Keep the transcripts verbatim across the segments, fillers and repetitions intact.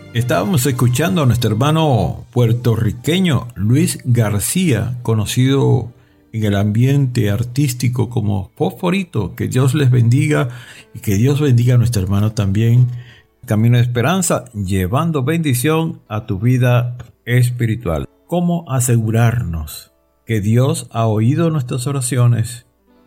Estábamos escuchando a nuestro hermano puertorriqueño Luis García, conocido en el ambiente artístico como Fosforito. Que Dios les bendiga y que Dios bendiga a nuestro hermano también. Camino de esperanza, llevando bendición a tu vida espiritual. ¿Cómo asegurarnos que Dios ha oído nuestras oraciones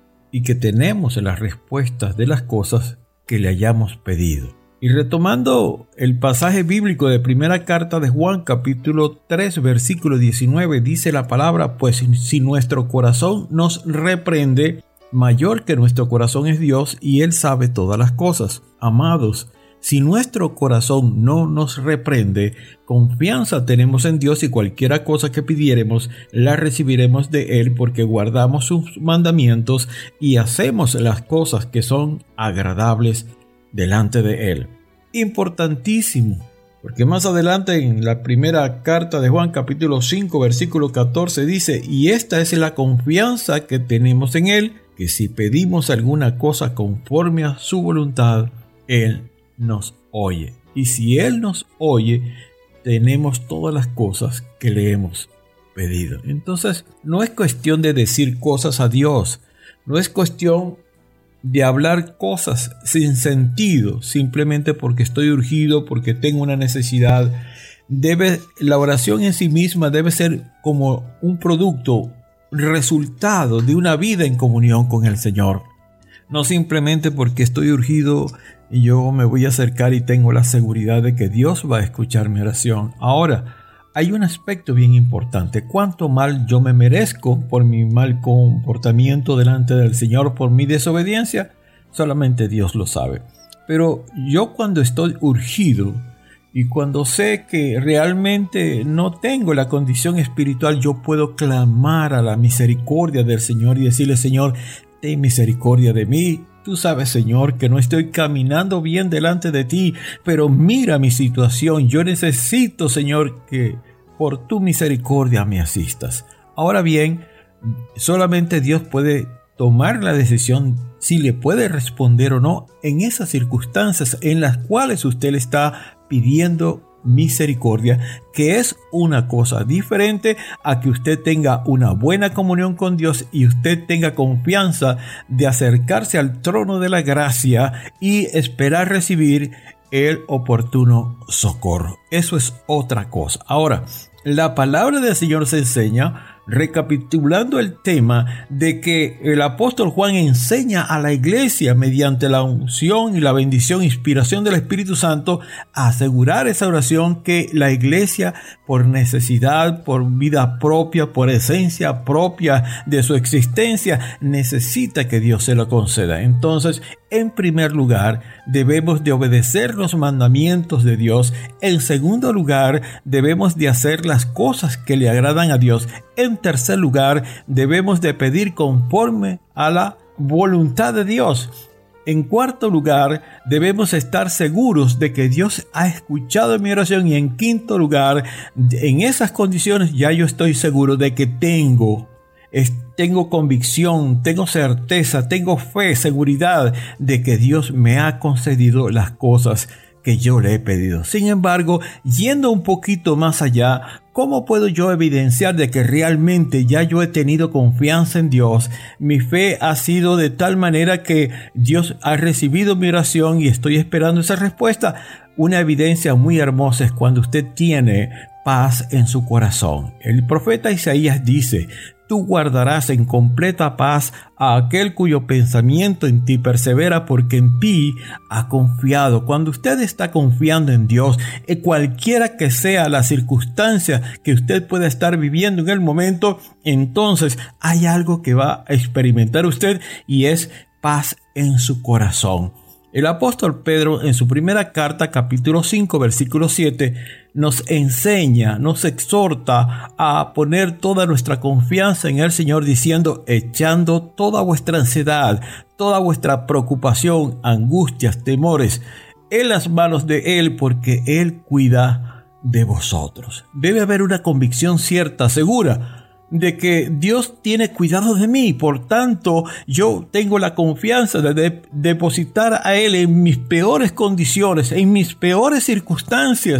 y que tenemos las respuestas de las cosas que le hayamos pedido? Y retomando el pasaje bíblico de primera carta de Juan, capítulo tres, versículo diecinueve, dice la palabra: pues si nuestro corazón nos reprende, mayor que nuestro corazón es Dios, y Él sabe todas las cosas. Amados, si nuestro corazón no nos reprende, confianza tenemos en Dios, y cualquiera cosa que pidiéremos la recibiremos de Él, porque guardamos sus mandamientos y hacemos las cosas que son agradables delante de Él. Importantísimo, porque más adelante en la primera carta de Juan, capítulo cinco, versículo catorce, dice: y esta es la confianza que tenemos en Él, que si pedimos alguna cosa conforme a su voluntad, Él nos oye. Y si Él nos oye, tenemos todas las cosas que le hemos pedido. Entonces, no es cuestión de decir cosas a Dios, no es cuestión de hablar cosas sin sentido, simplemente porque estoy urgido, porque tengo una necesidad. Debe, la oración en sí misma debe ser como un producto, resultado de una vida en comunión con el Señor. No simplemente porque estoy urgido y yo me voy a acercar y tengo la seguridad de que Dios va a escuchar mi oración. Ahora, hay un aspecto bien importante. ¿Cuánto mal yo me merezco por mi mal comportamiento delante del Señor, por mi desobediencia? Solamente Dios lo sabe. Pero yo, cuando estoy urgido y cuando sé que realmente no tengo la condición espiritual, yo puedo clamar a la misericordia del Señor y decirle: Señor, ten misericordia de mí. Tú sabes, Señor, que no estoy caminando bien delante de ti, pero mira mi situación. Yo necesito, Señor, que por tu misericordia me asistas. Ahora bien, solamente Dios puede tomar la decisión si le puede responder o no en esas circunstancias en las cuales usted le está pidiendo misericordia, que es una cosa diferente a que usted tenga una buena comunión con Dios y usted tenga confianza de acercarse al trono de la gracia y esperar recibir el oportuno socorro. Eso es otra cosa. Ahora, la palabra del Señor se enseña, recapitulando el tema, de que el apóstol Juan enseña a la iglesia mediante la unción y la bendición, inspiración del Espíritu Santo, a asegurar esa oración que la iglesia, por necesidad, por vida propia, por esencia propia de su existencia, necesita que Dios se lo conceda. Entonces, en primer lugar, debemos de obedecer los mandamientos de Dios. En segundo lugar, debemos de hacer las cosas que le agradan a Dios. En tercer lugar, debemos de pedir conforme a la voluntad de Dios. En cuarto lugar, debemos estar seguros de que Dios ha escuchado mi oración. Y en quinto lugar, en esas condiciones ya yo estoy seguro de que tengo Tengo convicción, tengo certeza, tengo fe, seguridad de que Dios me ha concedido las cosas que yo le he pedido. Sin embargo, yendo un poquito más allá, ¿cómo puedo yo evidenciar de que realmente ya yo he tenido confianza en Dios? Mi fe ha sido de tal manera que Dios ha recibido mi oración y estoy esperando esa respuesta. Una evidencia muy hermosa es cuando usted tiene paz en su corazón. El profeta Isaías dice: tú guardarás en completa paz a aquel cuyo pensamiento en ti persevera, porque en ti ha confiado. Cuando usted está confiando en Dios, en cualquiera que sea la circunstancia que usted pueda estar viviendo en el momento, entonces hay algo que va a experimentar usted, y es paz en su corazón. El apóstol Pedro, en su primera carta, capítulo cinco, versículo siete, nos enseña, nos exhorta a poner toda nuestra confianza en el Señor, diciendo: echando toda vuestra ansiedad, toda vuestra preocupación, angustias, temores, en las manos de Él, porque Él cuida de vosotros. Debe haber una convicción cierta, segura, de que Dios tiene cuidado de mí. Por tanto, yo tengo la confianza de, de depositar a Él en mis peores condiciones, en mis peores circunstancias.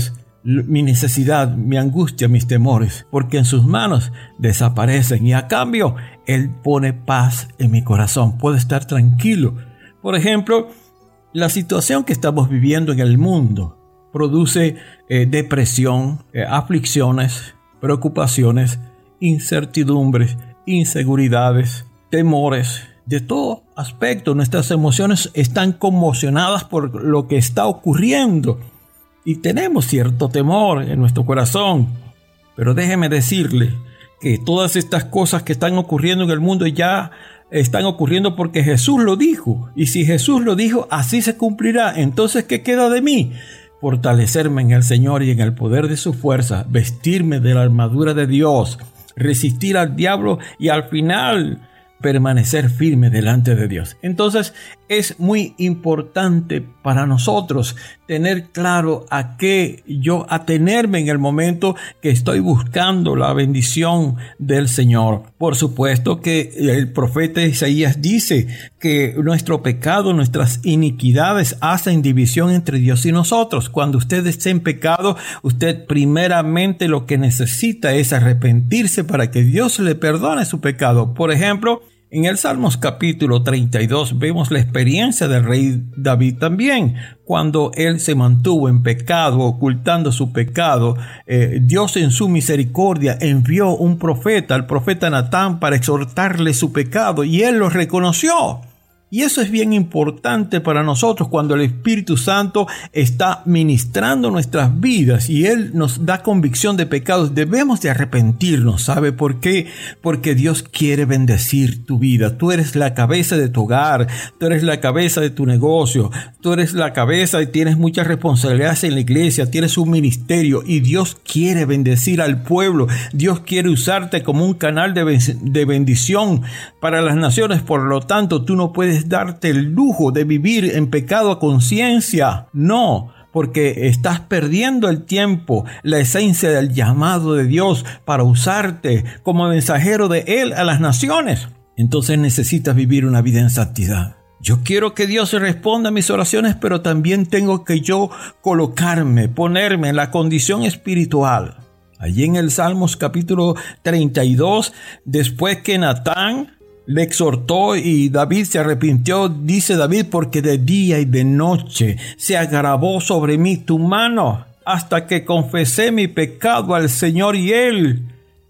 mi necesidad, mi angustia, mis temores, porque en sus manos desaparecen y a cambio Él pone paz en mi corazón. Puedo estar tranquilo. Por ejemplo, la situación que estamos viviendo en el mundo produce eh, depresión, eh, aflicciones, preocupaciones, incertidumbres, inseguridades, temores. De todo aspecto, nuestras emociones están conmocionadas por lo que está ocurriendo y tenemos cierto temor en nuestro corazón. Pero déjeme decirle que todas estas cosas que están ocurriendo en el mundo ya están ocurriendo porque Jesús lo dijo. Y si Jesús lo dijo, así se cumplirá. Entonces, ¿qué queda de mí? Fortalecerme en el Señor y en el poder de su fuerza, vestirme de la armadura de Dios, resistir al diablo y al final permanecer firme delante de Dios. Entonces es muy importante para nosotros tener claro a qué yo atenerme en el momento que estoy buscando la bendición del Señor. Por supuesto que el profeta Isaías dice que nuestro pecado, nuestras iniquidades hacen división entre Dios y nosotros. Cuando usted esté en pecado, usted primeramente lo que necesita es arrepentirse para que Dios le perdone su pecado. Por ejemplo, en el Salmos capítulo treinta y dos vemos la experiencia del rey David también. Cuando él se mantuvo en pecado, ocultando su pecado, eh, Dios en su misericordia envió un profeta, el profeta Natán, para exhortarle su pecado y él lo reconoció. Y eso es bien importante para nosotros cuando el Espíritu Santo está ministrando nuestras vidas y Él nos da convicción de pecados. Debemos de arrepentirnos. ¿Sabe por qué? Porque Dios quiere bendecir tu vida. Tú eres la cabeza de tu hogar. Tú eres la cabeza de tu negocio. Tú eres la cabeza y tienes muchas responsabilidades en la iglesia. Tienes un ministerio y Dios quiere bendecir al pueblo. Dios quiere usarte como un canal de, ben- de bendición para las naciones. Por lo tanto, tú no puedes darte el lujo de vivir en pecado a conciencia. No, porque estás perdiendo el tiempo, la esencia del llamado de Dios para usarte como mensajero de Él a las naciones. Entonces necesitas vivir una vida en santidad. Yo quiero que Dios responda a mis oraciones, pero también tengo que yo colocarme, ponerme en la condición espiritual. Allí en el Salmos capítulo treinta y dos, después que Natán le exhortó y David se arrepintió, dice David, porque de día y de noche se agravó sobre mí tu mano, hasta que confesé mi pecado al Señor y Él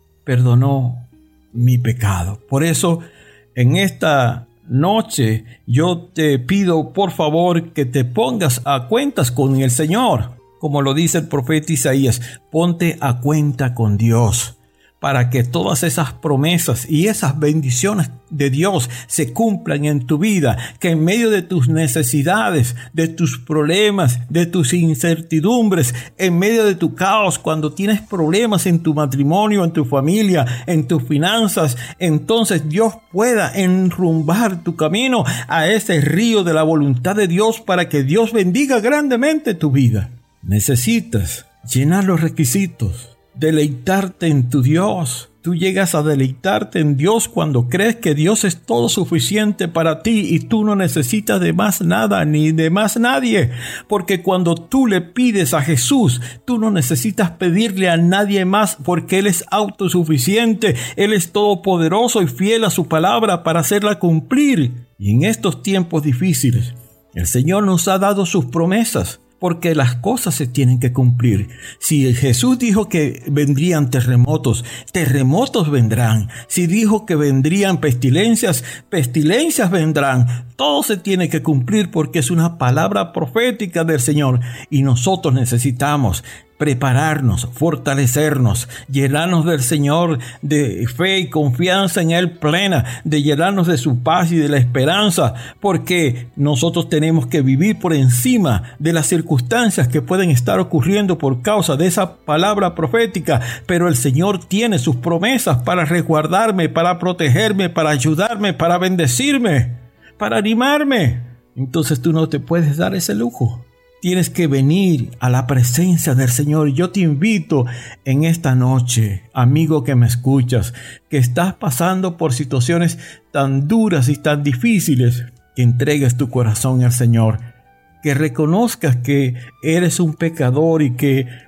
perdonó mi pecado. Por eso, en esta noche, yo te pido, por favor, que te pongas a cuentas con el Señor. Como lo dice el profeta Isaías, ponte a cuenta con Dios, para que todas esas promesas y esas bendiciones de Dios se cumplan en tu vida, que en medio de tus necesidades, de tus problemas, de tus incertidumbres, en medio de tu caos, cuando tienes problemas en tu matrimonio, en tu familia, en tus finanzas, entonces Dios pueda enrumbar tu camino a ese río de la voluntad de Dios para que Dios bendiga grandemente tu vida. Necesitas llenar los requisitos. Deleitarte en tu Dios. Tú llegas a deleitarte en Dios cuando crees que Dios es todo suficiente para ti y tú no necesitas de más nada ni de más nadie. Porque cuando tú le pides a Jesús, tú no necesitas pedirle a nadie más porque Él es autosuficiente. Él es todopoderoso y fiel a su palabra para hacerla cumplir. Y en estos tiempos difíciles, el Señor nos ha dado sus promesas, porque las cosas se tienen que cumplir. Si Jesús dijo que vendrían terremotos, terremotos vendrán. Si dijo que vendrían pestilencias, pestilencias vendrán. Todo se tiene que cumplir porque es una palabra profética del Señor. Y nosotros necesitamos prepararnos, fortalecernos, llenarnos del Señor de fe y confianza en Él plena, de llenarnos de su paz y de la esperanza, porque nosotros tenemos que vivir por encima de las circunstancias que pueden estar ocurriendo por causa de esa palabra profética, pero el Señor tiene sus promesas para resguardarme, para protegerme, para ayudarme, para bendecirme, para animarme. Entonces tú no te puedes dar ese lujo. Tienes que venir a la presencia del Señor. Yo te invito en esta noche, amigo que me escuchas, que estás pasando por situaciones tan duras y tan difíciles, que entregues tu corazón al Señor, que reconozcas que eres un pecador y que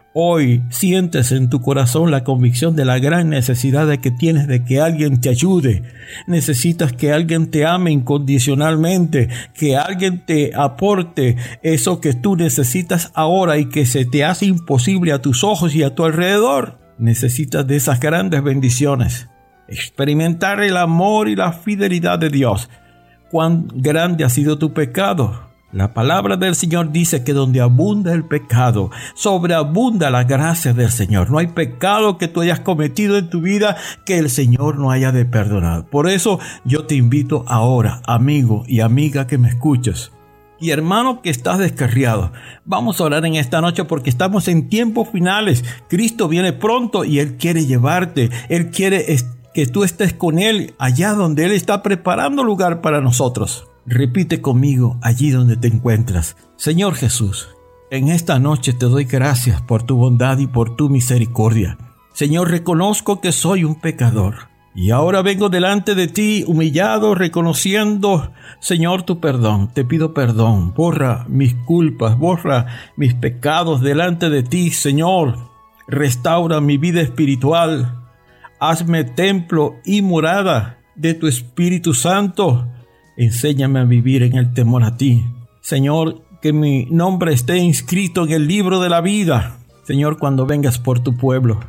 Hoy sientes en tu corazón la convicción de la gran necesidad de que tienes de que alguien te ayude. Necesitas que alguien te ame incondicionalmente, que alguien te aporte eso que tú necesitas ahora y que se te hace imposible a tus ojos y a tu alrededor. Necesitas de esas grandes bendiciones. Experimentar el amor y la fidelidad de Dios. Cuán grande ha sido tu pecado. La palabra del Señor dice que donde abunda el pecado, sobreabunda la gracia del Señor. No hay pecado que tú hayas cometido en tu vida que el Señor no haya de perdonar. Por eso yo te invito ahora, amigo y amiga que me escuchas, y hermano que estás descarriado, vamos a orar en esta noche porque estamos en tiempos finales. Cristo viene pronto y Él quiere llevarte. Él quiere que tú estés con Él allá donde Él está preparando lugar para nosotros. Repite conmigo allí donde te encuentras. Señor Jesús, en esta noche te doy gracias por tu bondad y por tu misericordia. Señor, reconozco que soy un pecador y ahora vengo delante de ti humillado, reconociendo, Señor, tu perdón. Te pido perdón. Borra mis culpas, borra mis pecados delante de ti, Señor. Restaura mi vida espiritual. Hazme templo y morada de tu Espíritu Santo. Enséñame a vivir en el temor a ti. Señor, que mi nombre esté inscrito en el libro de la vida. Señor, cuando vengas por tu pueblo,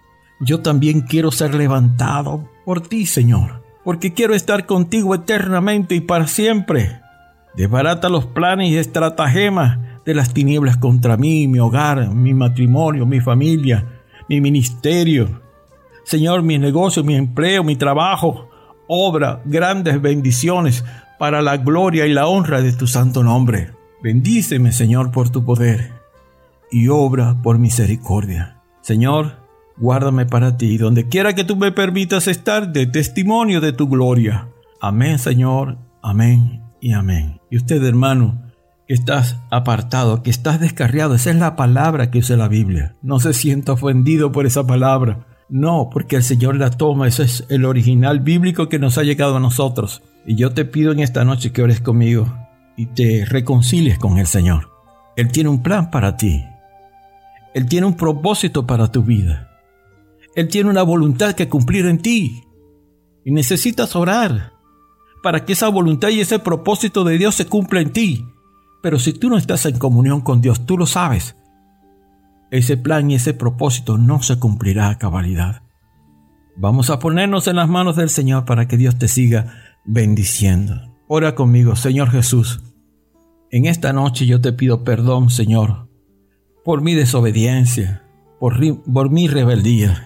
yo también quiero ser levantado por ti, Señor, porque quiero estar contigo eternamente y para siempre. Desbarata los planes y estratagemas de las tinieblas contra mí, mi hogar, mi matrimonio, mi familia, mi ministerio. Señor, mi negocio, mi empleo, mi trabajo. Obra grandes bendiciones para la gloria y la honra de tu santo nombre. Bendíceme, Señor, por tu poder y obra por misericordia. Señor, guárdame para ti, donde quiera que tú me permitas estar, de testimonio de tu gloria. Amén, Señor, amén y amén. Y usted, hermano, que estás apartado, que estás descarriado, esa es la palabra que usa la Biblia. No se sienta ofendido por esa palabra. No, porque el Señor la toma. Ese es el original bíblico que nos ha llegado a nosotros. Y yo te pido en esta noche que ores conmigo y te reconcilies con el Señor. Él tiene un plan para ti. Él tiene un propósito para tu vida. Él tiene una voluntad que cumplir en ti. Y necesitas orar para que esa voluntad y ese propósito de Dios se cumpla en ti. Pero si tú no estás en comunión con Dios, tú lo sabes. Ese plan y ese propósito no se cumplirá a cabalidad. Vamos a ponernos en las manos del Señor para que Dios te siga bendiciendo. Ora conmigo. Señor Jesús, en esta noche yo te pido perdón, Señor, por mi desobediencia, por, por mi rebeldía.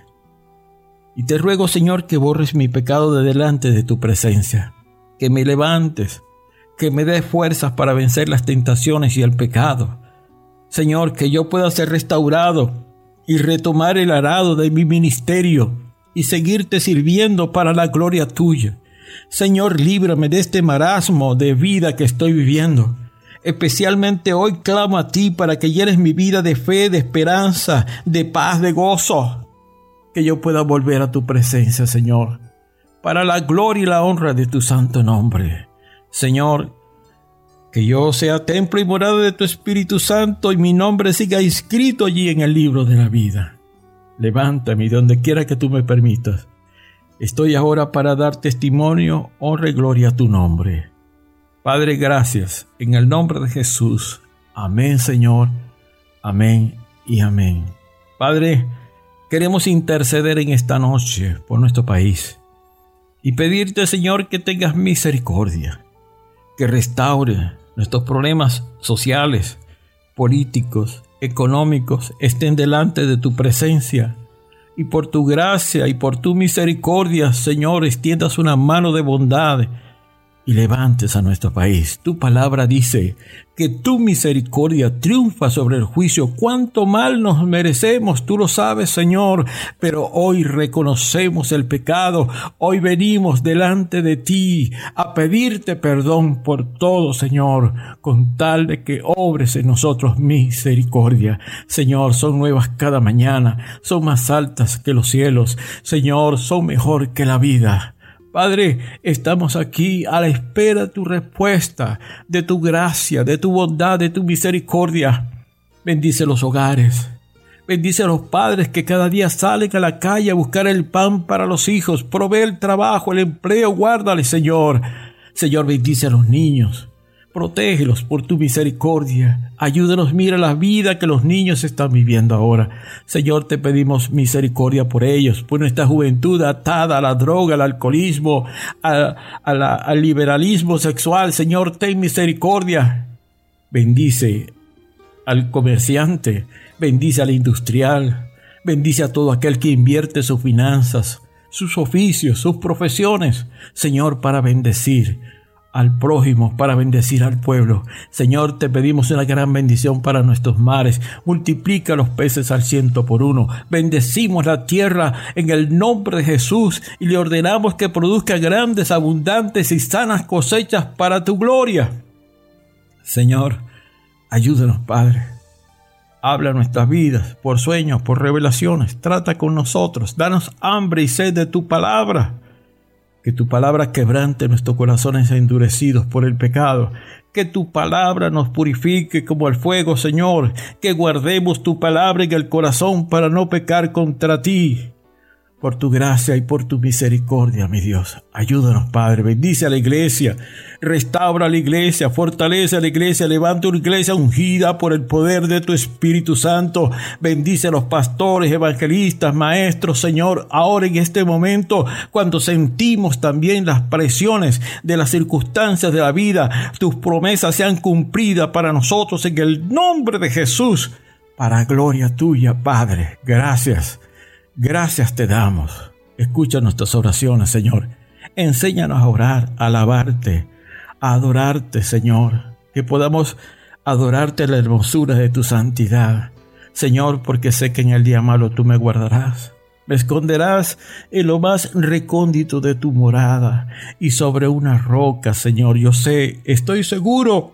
Y te ruego, Señor, que borres mi pecado de delante de tu presencia, que me levantes, que me des fuerzas para vencer las tentaciones y el pecado. Señor, que yo pueda ser restaurado y retomar el arado de mi ministerio y seguirte sirviendo para la gloria tuya. Señor, líbrame de este marasmo de vida que estoy viviendo. Especialmente hoy clamo a ti para que llenes mi vida de fe, de esperanza, de paz, de gozo. Que yo pueda volver a tu presencia, Señor, para la gloria y la honra de tu santo nombre. Señor, que yo sea templo y morada de tu Espíritu Santo y mi nombre siga inscrito allí en el libro de la vida. Levántame donde quiera que tú me permitas. Estoy ahora para dar testimonio, honra y gloria a tu nombre. Padre, gracias. En el nombre de Jesús. Amén, Señor. Amén y amén. Padre, queremos interceder en esta noche por nuestro país y pedirte, Señor, que tengas misericordia, que restaure nuestros problemas sociales, políticos, económicos, estén delante de tu presencia. Y por tu gracia y por tu misericordia, Señor, extiendas una mano de bondad y levantes a nuestro país. Tu palabra dice que tu misericordia triunfa sobre el juicio. Cuánto mal nos merecemos, tú lo sabes, Señor, pero hoy reconocemos el pecado. Hoy venimos delante de ti a pedirte perdón por todo, Señor, con tal de que obres en nosotros misericordia. Señor, son nuevas cada mañana, son más altas que los cielos. Señor, son mejor que la vida. Padre, estamos aquí a la espera de tu respuesta, de tu gracia, de tu bondad, de tu misericordia. Bendice los hogares, Bendice a los padres que cada día salen a la calle a buscar el pan para los hijos. Provee el trabajo, el empleo, guárdale, Señor. Señor, bendice a los niños. Protégelos por tu misericordia. Ayúdanos, mira la vida que los niños están viviendo ahora. Señor, te pedimos misericordia por ellos, por nuestra juventud atada a la droga, al alcoholismo, a, a la, al liberalismo sexual. Señor, ten misericordia. Bendice al comerciante, bendice al industrial, bendice a todo aquel que invierte sus finanzas, sus oficios, sus profesiones, Señor, para bendecir al prójimo, para bendecir al pueblo. Señor, te pedimos una gran bendición para nuestros mares. Multiplica los peces al ciento por uno. Bendecimos la tierra en el nombre de Jesús y le ordenamos que produzca grandes, abundantes y sanas cosechas para tu gloria. Señor, ayúdanos, Padre. Habla nuestras vidas por sueños, por revelaciones. Trata con nosotros. Danos hambre y sed de tu palabra. Que tu palabra quebrante nuestros corazones endurecidos por el pecado. Que tu palabra nos purifique como el fuego, Señor. Que guardemos tu palabra en el corazón para no pecar contra ti. Por tu gracia y por tu misericordia, mi Dios. Ayúdanos, Padre. Bendice a la iglesia. Restaura la iglesia. Fortalece a la iglesia. Levanta una iglesia ungida por el poder de tu Espíritu Santo. Bendice a los pastores, evangelistas, maestros, Señor. Ahora en este momento, cuando sentimos también las presiones de las circunstancias de la vida, tus promesas sean cumplidas para nosotros en el nombre de Jesús. Para gloria tuya, Padre. Gracias. Gracias te damos. Escucha nuestras oraciones, Señor. Enséñanos a orar, a alabarte, a adorarte, Señor. Que podamos adorarte en la hermosura de tu santidad. Señor, porque sé que en el día malo tú me guardarás. Me esconderás en lo más recóndito de tu morada y sobre una roca, Señor. Yo sé, estoy seguro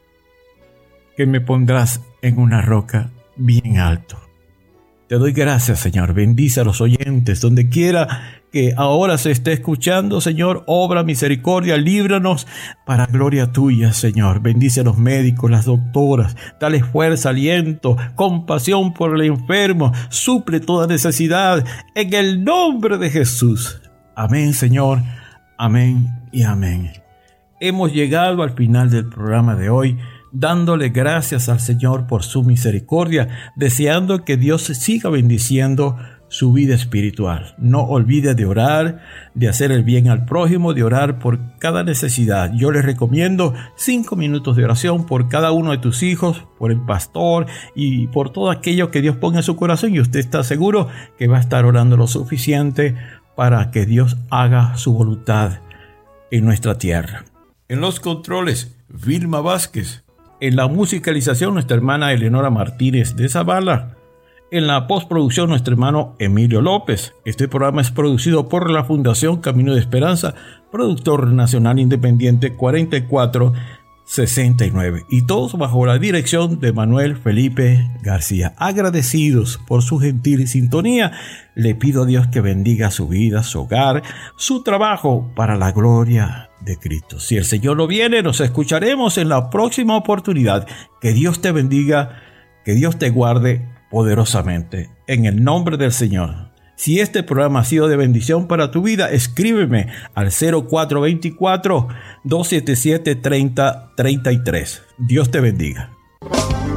que me pondrás en una roca bien alto. Te doy gracias, Señor. Bendice a los oyentes, donde quiera que ahora se esté escuchando, Señor. Obra misericordia, líbranos para gloria tuya, Señor. Bendice a los médicos, las doctoras. Dale fuerza, aliento, compasión por el enfermo. Suple toda necesidad en el nombre de Jesús. Amén, Señor. Amén y amén. Hemos llegado al final del programa de hoy, dándole gracias al Señor por su misericordia, deseando que Dios siga bendiciendo su vida espiritual. No olvide de orar, de hacer el bien al prójimo, de orar por cada necesidad. Yo les recomiendo cinco minutos de oración por cada uno de tus hijos, por el pastor y por todo aquello que Dios ponga en su corazón, y usted está seguro que va a estar orando lo suficiente para que Dios haga su voluntad en nuestra tierra. En los controles, Vilma Vázquez. En la musicalización, nuestra hermana Eleonora Martínez de Zavala. En la postproducción, nuestro hermano Emilio López. Este programa es producido por la Fundación Camino de Esperanza, productor nacional independiente cuarenta y cuatro sesenta y nueve. Y todos bajo la dirección de Manuel Felipe García. Agradecidos por su gentil sintonía, le pido a Dios que bendiga su vida, su hogar, su trabajo para la gloria de Cristo. Si el Señor no viene, nos escucharemos en la próxima oportunidad. Que Dios te bendiga, que Dios te guarde poderosamente. En el nombre del Señor. Si este programa ha sido de bendición para tu vida, escríbeme al cero cuatro dos cuatro, dos siete siete, tres cero tres tres. Dios te bendiga.